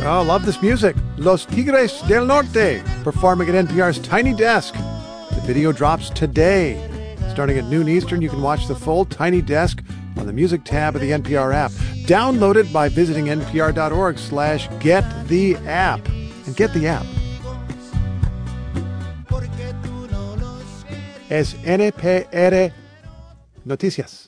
Oh, love this music. Los Tigres del Norte performing at NPR's Tiny Desk. The video drops today. Starting at noon Eastern, you can watch the full Tiny Desk on the music tab of the NPR app. Download it by visiting npr.org/gettheapp. And get the app. Es NPR Noticias.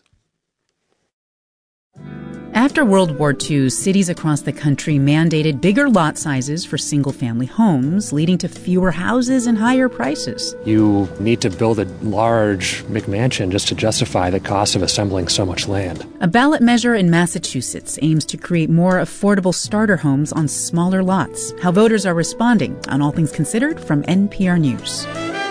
After World War II, cities across the country mandated bigger lot sizes for single-family homes, leading to fewer houses and higher prices. You need to build a large McMansion just to justify the cost of assembling so much land. A ballot measure in Massachusetts aims to create more affordable starter homes on smaller lots. How voters are responding on All Things Considered from NPR News.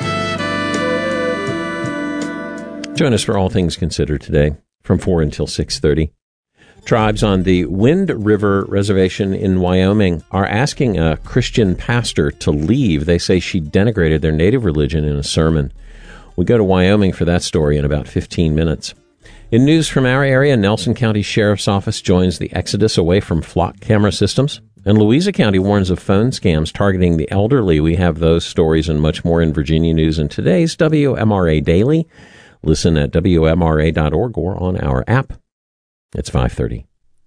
Join us for All Things Considered today from 4 until 6:30. Tribes on the Wind River Reservation in Wyoming are asking a Christian pastor to leave. They say she denigrated their native religion in a sermon. We go to Wyoming for that story in about 15 minutes. In news from our area, Nelson County Sheriff's Office joins the exodus away from flock camera systems. And Louisa County warns of phone scams targeting the elderly. We have those stories and much more in Virginia News in today's WMRA Daily. Listen at WMRA.org or on our app. It's 5:30.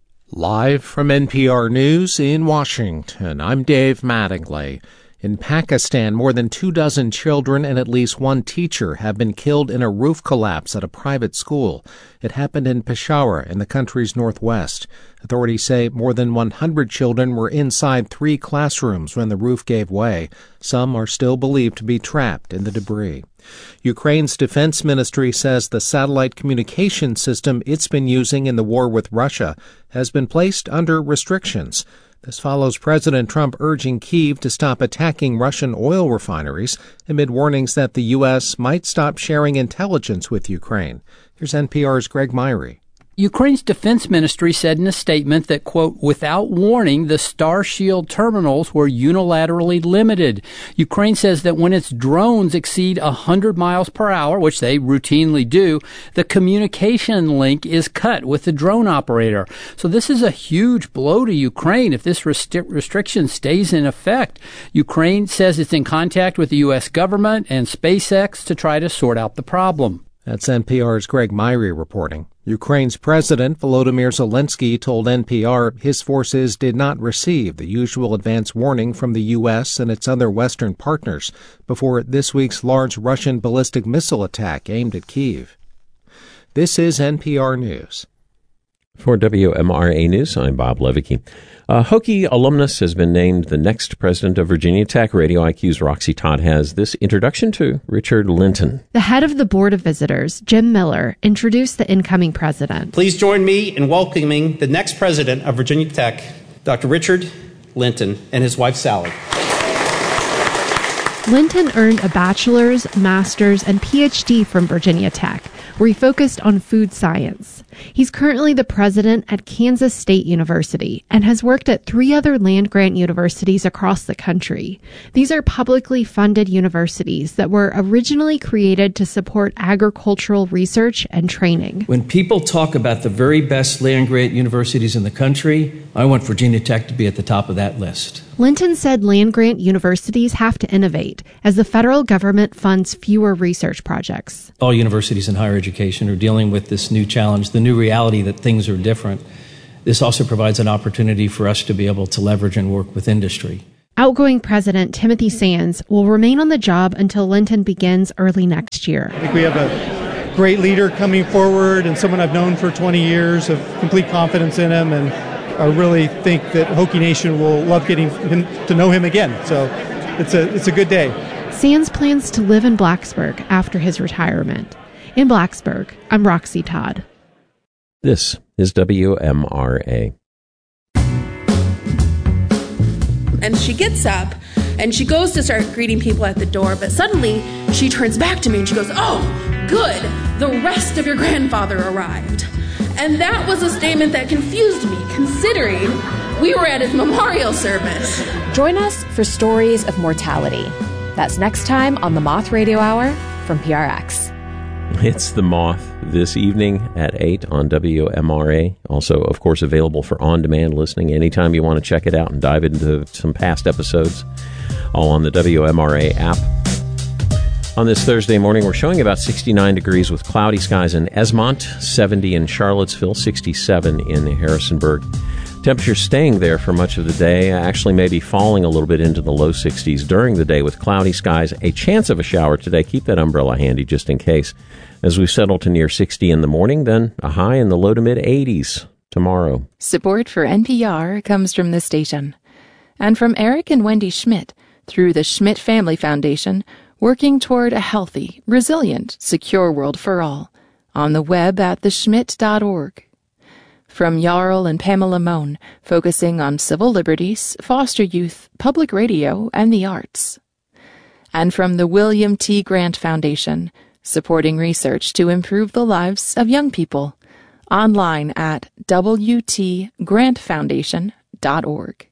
Live from NPR News in Washington, I'm Dave Mattingly. In Pakistan, more than 24 children and at least one teacher have been killed in a roof collapse at a private school. It happened in Peshawar in the country's northwest. Authorities say more than 100 children were inside 3 classrooms when the roof gave way. Some are still believed to be trapped in the debris. Ukraine's defense ministry says the satellite communication system it's been using in the war with Russia has been placed under restrictions. This follows President Trump urging Kyiv to stop attacking Russian oil refineries amid warnings that the U.S. might stop sharing intelligence with Ukraine. Here's NPR's Greg Myrie. Ukraine's defense ministry said in a statement that, quote, without warning, the Starshield terminals were unilaterally limited. Ukraine says that when its drones exceed 100 miles per hour, which they routinely do, the communication link is cut with the drone operator. So this is a huge blow to Ukraine if this restriction stays in effect. Ukraine says it's in contact with the U.S. government and SpaceX to try to sort out the problem. That's NPR's Greg Myrie reporting. Ukraine's President Volodymyr Zelensky told NPR his forces did not receive the usual advance warning from the U.S. and its other Western partners before this week's large Russian ballistic missile attack aimed at Kyiv. This is NPR News. For WMRA News, I'm Bob Levicki. A Hokie alumnus has been named the next president of Virginia Tech. Radio IQ's Roxy Todd has this introduction to Richard Linton. The head of the Board of Visitors, Jim Miller, introduced the incoming president. Please join me in welcoming the next president of Virginia Tech, Dr. Richard Linton, and his wife, Sally. Linton earned a bachelor's, master's, and PhD from Virginia Tech, where he focused on food science. He's currently the president at Kansas State University and has worked at 3 other land-grant universities across the country. These are publicly funded universities that were originally created to support agricultural research and training. When people talk about the very best land-grant universities in the country, I want Virginia Tech to be at the top of that list. Linton said land-grant universities have to innovate as the federal government funds fewer research projects. All universities in higher education are dealing with this new challenge, the new reality that things are different. This also provides an opportunity for us to be able to leverage and work with industry. Outgoing President Timothy Sands will remain on the job until Linton begins early next year. I think we have a great leader coming forward and someone I've known for 20 years, of complete confidence in him, and I really think that Hokie Nation will love getting to know him again. So it's a good day. Sands plans to live in Blacksburg after his retirement. In Blacksburg, I'm Roxy Todd. This is WMRA. And she gets up and she goes to start greeting people at the door, but suddenly she turns back to me and she goes, "Oh, good, the rest of your grandfather arrived." And that was a statement that confused me, considering we were at his memorial service. Join us for Stories of Mortality. That's next time on the Moth Radio Hour from PRX. It's The Moth this evening at 8 on WMRA. Also, of course, available for on-demand listening anytime you want to check it out and dive into some past episodes, all on the WMRA app. On this Thursday morning, we're showing about 69 degrees with cloudy skies in Esmont, 70 in Charlottesville, 67 in Harrisonburg. Temperatures staying there for much of the day, actually maybe falling a little bit into the low 60s during the day with cloudy skies. A chance of a shower today. Keep that umbrella handy just in case. As we settle to near 60 in the morning, then a high in the low to mid 80s tomorrow. Support for NPR comes from this station and from Eric and Wendy Schmidt through the Schmidt Family Foundation, working toward a healthy, resilient, secure world for all. On the web at theschmidt.org. From Jarl and Pamela Mohn, focusing on civil liberties, foster youth, public radio, and the arts. And from the William T. Grant Foundation, supporting research to improve the lives of young people. Online at wtgrantfoundation.org.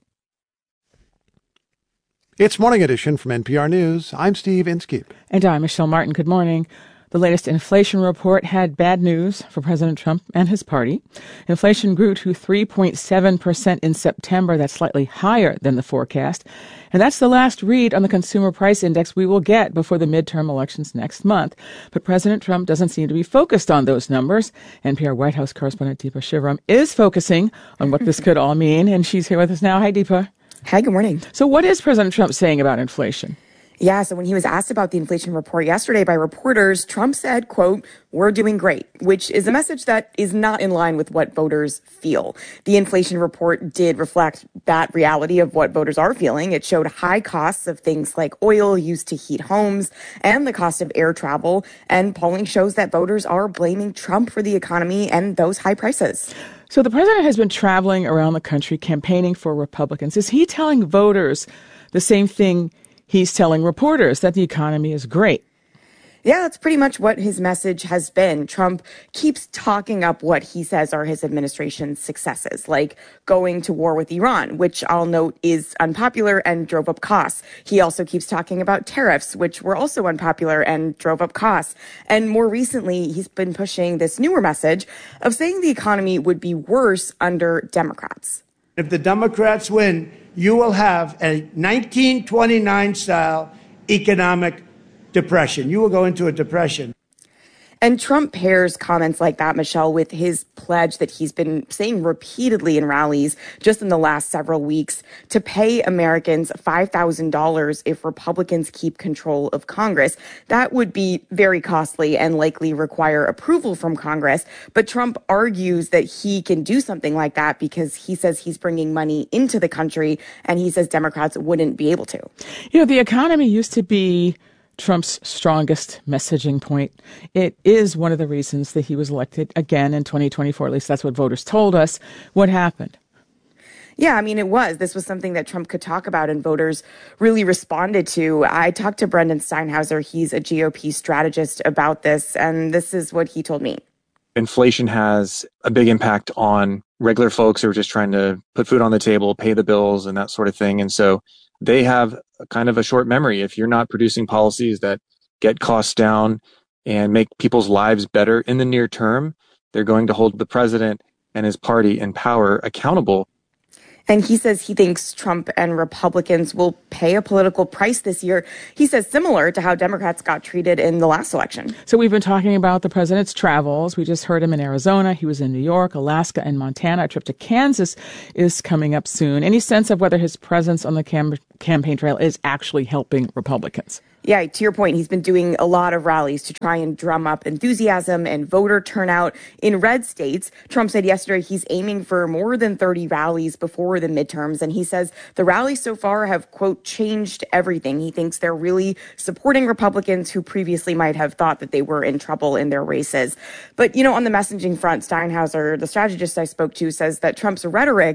It's Morning Edition from NPR News. I'm Steve Inskeep. And I'm Michelle Martin. Good morning. The latest inflation report had bad news for President Trump and his party. Inflation grew to 3.7% in September. That's slightly higher than the forecast. And that's the last read on the Consumer Price Index we will get before the midterm elections next month. But President Trump doesn't seem to be focused on those numbers. NPR White House correspondent Deepa Shivaram is focusing on what this could all mean. And she's here with us now. Hi, Deepa. Hi, good morning. So what is President Trump saying about inflation? Yeah, so when he was asked about the inflation report yesterday by reporters, Trump said, quote, "We're doing great," which is a message that is not in line with what voters feel. The inflation report did reflect that reality of what voters are feeling. It showed high costs of things like oil used to heat homes and the cost of air travel. And polling shows that voters are blaming Trump for the economy and those high prices. So the president has been traveling around the country campaigning for Republicans. Is he telling voters the same thing he's telling reporters, that the economy is great? Yeah, that's pretty much what his message has been. Trump keeps talking up what he says are his administration's successes, like going to war with Iran, which I'll note is unpopular and drove up costs. He also keeps talking about tariffs, which were also unpopular and drove up costs. And more recently, he's been pushing this newer message of saying the economy would be worse under Democrats. If the Democrats win, you will have a 1929-style economic depression. You will go into a depression. And Trump pairs comments like that, Michelle, with his pledge that he's been saying repeatedly in rallies just in the last several weeks to pay Americans $5,000 if Republicans keep control of Congress. That would be very costly and likely require approval from Congress. But Trump argues that he can do something like that because he says he's bringing money into the country, and he says Democrats wouldn't be able to. You know, the economy used to be Trump's strongest messaging point. It is one of the reasons that he was elected again in 2024. At least that's what voters told us. What happened? Yeah, I mean, it was. This was something that Trump could talk about and voters really responded to. I talked to Brendan Steinhauser. He's a GOP strategist about this, and this is what he told me. Inflation has a big impact on regular folks who are just trying to put food on the table, pay the bills, and that sort of thing. And so they have kind of a short memory. If you're not producing policies that get costs down and make people's lives better in the near term, they're going to hold the president and his party in power accountable. And he says he thinks Trump and Republicans will pay a political price this year. He says similar to how Democrats got treated in the last election. So we've been talking about the president's travels. We just heard him in Arizona. He was in New York, Alaska, and Montana. A trip to Kansas is coming up soon. Any sense of whether his presence on the campaign trail is actually helping Republicans? Yeah, to your point, he's been doing a lot of rallies to try and drum up enthusiasm and voter turnout in red states. Trump said yesterday he's aiming for more than 30 rallies before the midterms. And he says the rallies so far have, quote, changed everything. He thinks they're really supporting Republicans who previously might have thought that they were in trouble in their races. But, you know, on the messaging front, Steinhauser, the strategist I spoke to, says that Trump's rhetoric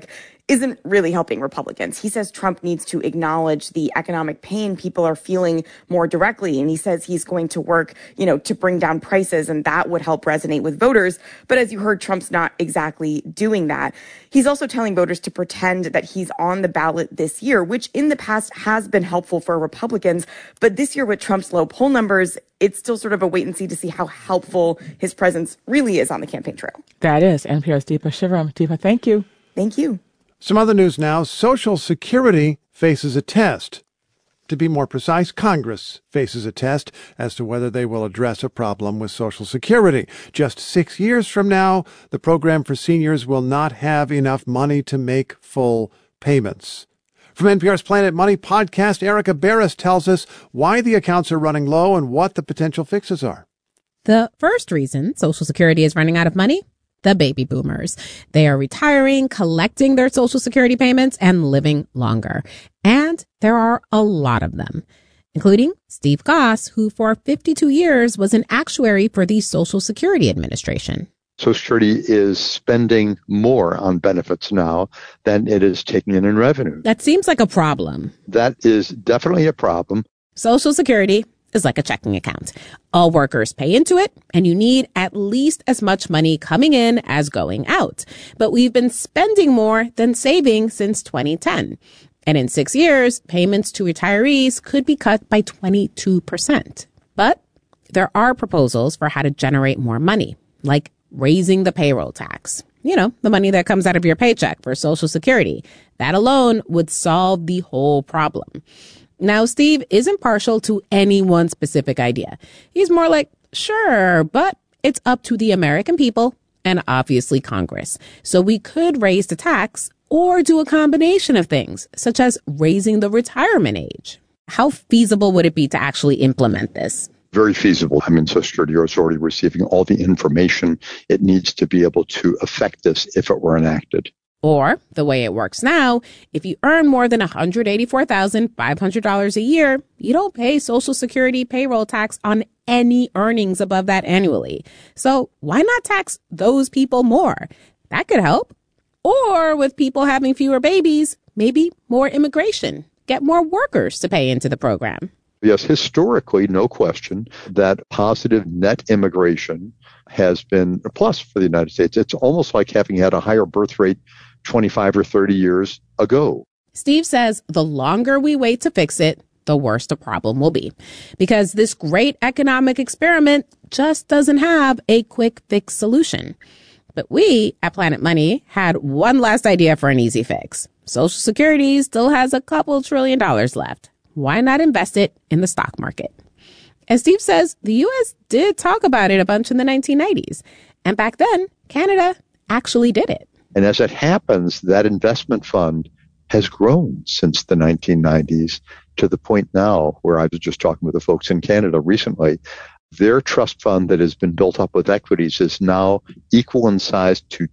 isn't really helping Republicans. He says Trump needs to acknowledge the economic pain people are feeling more directly. And he says he's going to work, to bring down prices, and that would help resonate with voters. But as you heard, Trump's not exactly doing that. He's also telling voters to pretend that he's on the ballot this year, which in the past has been helpful for Republicans. But this year with Trump's low poll numbers, it's still sort of a wait and see to see how helpful his presence really is on the campaign trail. That is NPR's Deepa Shivaram. Deepa, thank you. Thank you. Some other news now. Social Security faces a test. To be more precise, Congress faces a test as to whether they will address a problem with Social Security. Just 6 years from now, the program for seniors will not have enough money to make full payments. From NPR's Planet Money podcast, Erica Barris tells us why the accounts are running low and what the potential fixes are. The first reason Social Security is running out of money: the baby boomers. They are retiring, collecting their Social Security payments, and living longer. And there are a lot of them, including Steve Goss, who for 52 years was an actuary for the Social Security Administration. Social Security is spending more on benefits now than it is taking in revenue. That seems like a problem. That is definitely a problem. Social Security is like a checking account. All workers pay into it, and you need at least as much money coming in as going out. But we've been spending more than saving since 2010. And in 6 years, payments to retirees could be cut by 22%. But there are proposals for how to generate more money, like raising the payroll tax. The money that comes out of your paycheck for Social Security. That alone would solve the whole problem. Now, Steve isn't partial to any one specific idea. He's more like, sure, but it's up to the American people and obviously Congress. So we could raise the tax or do a combination of things, such as raising the retirement age. How feasible would it be to actually implement this? Very feasible. Social Security is already receiving all the information it needs to be able to affect this if it were enacted. Or, the way it works now, if you earn more than $184,500 a year, you don't pay Social Security payroll tax on any earnings above that annually. So why not tax those people more? That could help. Or with people having fewer babies, maybe more immigration. Get more workers to pay into the program. Yes, historically, no question that positive net immigration has been a plus for the United States. It's almost like having had a higher birth rate 25 or 30 years ago. Steve says the longer we wait to fix it, the worse the problem will be. Because this great economic experiment just doesn't have a quick fix solution. But we at Planet Money had one last idea for an easy fix. Social Security still has a couple $1 trillion left. Why not invest it in the stock market? And Steve says the U.S. did talk about it a bunch in the 1990s. And back then, Canada actually did it. And as it happens, that investment fund has grown since the 1990s to the point now where I was just talking with the folks in Canada recently. Their trust fund that has been built up with equities is now equal in size to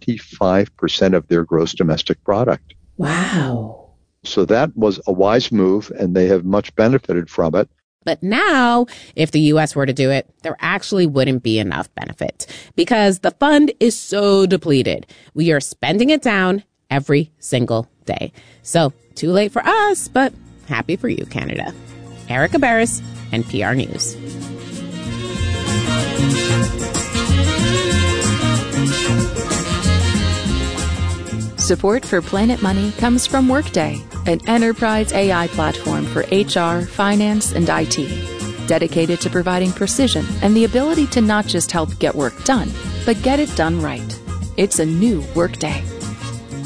25% of their gross domestic product. Wow. So that was a wise move, and they have much benefited from it. But now, if the U.S. were to do it, there actually wouldn't be enough benefit because the fund is so depleted. We are spending it down every single day. So, too late for us, but happy for you, Canada. Erica Barris, NPR News. Support for Planet Money comes from Workday, an enterprise AI platform for HR, finance, and IT, dedicated to providing precision and the ability to not just help get work done, but get it done right. It's a new Workday.